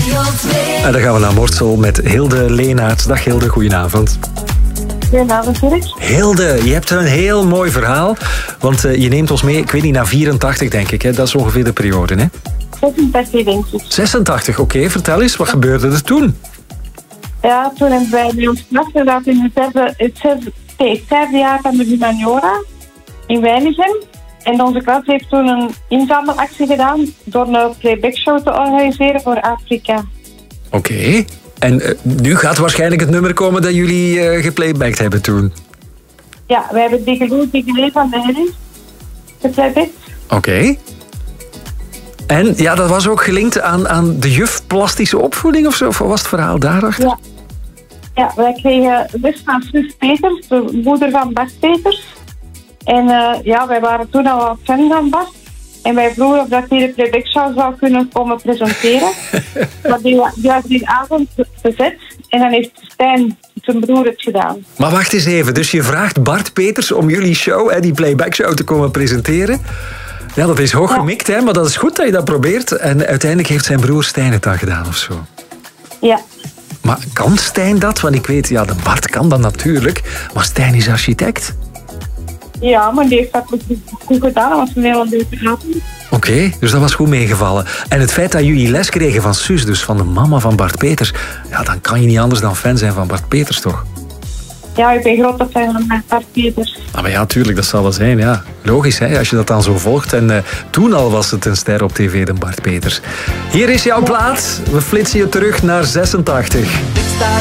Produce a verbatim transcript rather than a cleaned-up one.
En dan gaan we naar Mortsel met Hilde Leenaerts. Dag Hilde, goedenavond. Goedenavond, Dirk. Hilde, je hebt een heel mooi verhaal. Want uh, je neemt ons mee, ik weet niet, naar vierentachtig denk ik. Hè? Dat is ongeveer de periode, hè? zesentachtig, denk ik. zesentachtig, oké. Okay. Vertel eens, wat gebeurde er toen? Ja, toen hebben wij bij ons klas dat in het derde, het zesde, nee, het derde jaar van de humaniora in Weinigem. En onze klas heeft toen een inzamelactie gedaan door een playback-show te organiseren voor Afrika. Oké. Okay. En uh, nu gaat waarschijnlijk het nummer komen dat jullie uh, geplaybacked hebben toen. Ja, wij hebben Diggeloo, Diggeloo van de Henny geplaybacked. Oké. Okay. En ja, dat was ook gelinkt aan, aan de juf plastische opvoeding of zo? Of was het verhaal daarachter? Ja. Ja, wij kregen les van Sus Peters, de moeder van Bart Peters. En uh, ja, wij waren toen al wat fan van Bart. En wij vroegen of dat hij de playback show zou kunnen komen presenteren. Maar die, die was die avond bezet. En dan heeft Stijn, zijn broer, het gedaan. Maar wacht eens even. Dus je vraagt Bart Peters om jullie show, hè, die playback show, te komen presenteren. Ja, dat is hoog gemikt, hè, maar dat is goed dat je dat probeert. En uiteindelijk heeft zijn broer Stijn het dan gedaan of zo. Ja. Maar kan Stijn dat? Want ik weet, ja, de Bart kan dat natuurlijk. Maar Stijn is architect. Ja, maar die heeft dat goed gedaan. Dat was een heel leuke avond. Oké, okay, dus dat was goed meegevallen. En het feit dat jullie les kregen van Sus, dus van de mama van Bart Peters, ja, dan kan je niet anders dan fan zijn van Bart Peters, toch? Ja, ik ben grote fan van Bart Peters. Ah, maar ja, tuurlijk, dat zal wel zijn, ja. Logisch, hè, als je dat dan zo volgt. En uh, toen al was het een ster op tv, de Bart Peters. Hier is jouw plaat. We flitsen je terug naar zesentachtig.